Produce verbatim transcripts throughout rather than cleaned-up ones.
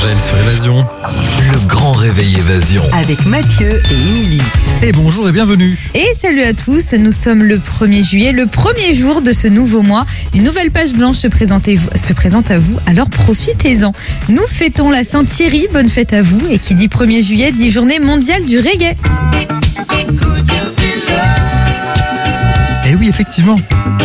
Angèle sur Évasion. Le grand réveil Évasion. Avec Mathieu et Émilie. Et bonjour et bienvenue. Et salut à tous, nous sommes le premier juillet, le premier jour de ce nouveau mois. Une nouvelle page blanche se présente, se présente à vous, alors profitez-en. Nous fêtons la Saint-Thierry, bonne fête à vous. Et qui dit premier juillet dit journée mondiale du reggae. Et oui, effectivement.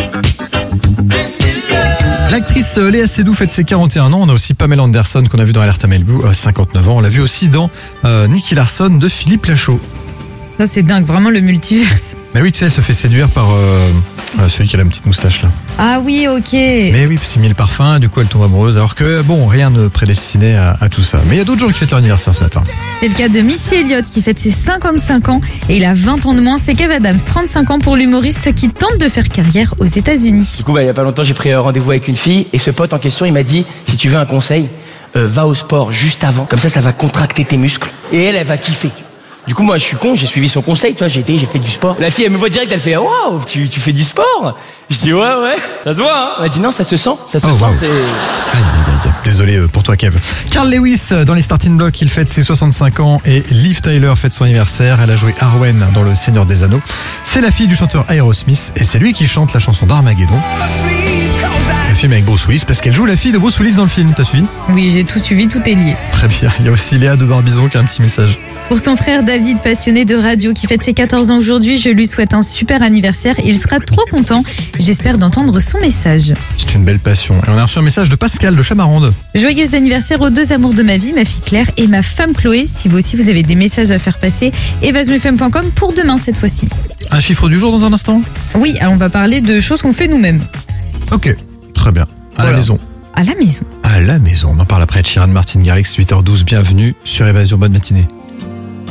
L'actrice Léa Seydoux fête ses quarante et un ans. On a aussi Pamela Anderson qu'on a vu dans Alerte à Malibu, euh, cinquante-neuf ans. On l'a vu aussi dans euh, Nicky Larson de Philippe Lachaud. Ça c'est dingue, vraiment le multiverse. Mais oui, tu sais, elle se fait séduire par euh, euh, celui qui a la petite moustache là. Ah oui, ok. Mais oui, parce qu'il met le parfum, et du coup elle tombe amoureuse. Alors que bon, rien ne prédestinait à, à tout ça. Mais il y a d'autres gens qui fêtent leur anniversaire ce matin. C'est le cas de Missy Elliott qui fête ses cinquante-cinq ans et il a vingt ans de moins. C'est Kev Adams, trente-cinq ans pour l'humoriste qui tente de faire carrière aux États-Unis. Du coup, bah, il y a pas longtemps, j'ai pris euh, rendez-vous avec une fille et ce pote en question, il m'a dit si tu veux un conseil, euh, va au sport juste avant. Comme ça, ça va contracter tes muscles et elle, elle va kiffer. Du coup, moi, je suis con, j'ai suivi son conseil, toi, j'ai été, j'ai fait du sport. La fille, elle me voit direct, elle fait waouh, tu, tu fais du sport? Je dis ouais, ouais, ça se voit, hein. Elle m'a dit non, ça se sent, ça se Oh, Ah, sent. wow. c'est- Aïe, aïe, aïe. Désolé pour toi, Kev. Carl Lewis dans les starting blocks, il fête ses soixante-cinq ans et Liv Tyler fête son anniversaire. Elle a joué Arwen dans Le Seigneur des Anneaux. C'est la fille du chanteur Aerosmith et c'est lui qui chante la chanson d'Armageddon. Le film avec Bruce Willis parce qu'elle joue la fille de Bruce Willis dans le film. T'as suivi? Oui, j'ai tout suivi, tout est lié. Très bien. Il y a aussi Léa de Barbizon qui a un petit message. Pour son frère David, passionné de radio, qui fête ses quatorze ans aujourd'hui, je lui souhaite un super anniversaire. Il sera trop content. J'espère d'entendre son message. C'est une belle passion. Et on a reçu un message de Pascal de Chamarande. Joyeux anniversaire aux deux amours de ma vie, ma fille Claire et ma femme Chloé. Si vous aussi vous avez des messages à faire passer, évasion f m point com pour demain cette fois-ci. Un chiffre du jour dans un instant? Oui, alors on va parler de choses qu'on fait nous-mêmes. Ok, très bien. À Voilà. la maison. À la maison. À la maison. On en parle après de Chiran Martin Garrix, huit heures douze. Bienvenue sur Évasion. Bonne matinée.